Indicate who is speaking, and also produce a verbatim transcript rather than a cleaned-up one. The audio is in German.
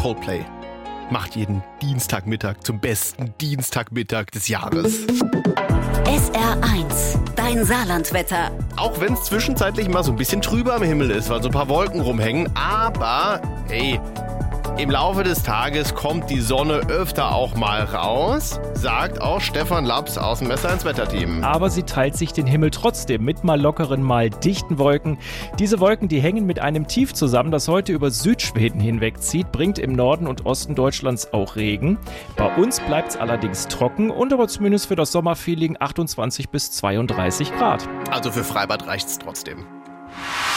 Speaker 1: Coldplay macht jeden Dienstagmittag zum besten Dienstagmittag des Jahres.
Speaker 2: S R eins, dein Saarlandwetter.
Speaker 1: Auch wenn es zwischenzeitlich mal so ein bisschen trüber am Himmel ist, weil so ein paar Wolken rumhängen. Aber, hey, im Laufe des Tages kommt die Sonne öfter auch mal raus, sagt auch Stefan Laps aus dem S R eins Wetterteam.
Speaker 3: Aber sie teilt sich den Himmel trotzdem mit mal lockeren, mal dichten Wolken. Diese Wolken, die hängen mit einem Tief zusammen, das heute über Südschweden hinwegzieht, bringt im Norden und Osten Deutschlands auch Regen. Bei uns bleibt es allerdings trocken und aber zumindest für das Sommerfeeling achtundzwanzig bis zweiunddreißig Grad.
Speaker 1: Also für Freibad reicht's trotzdem.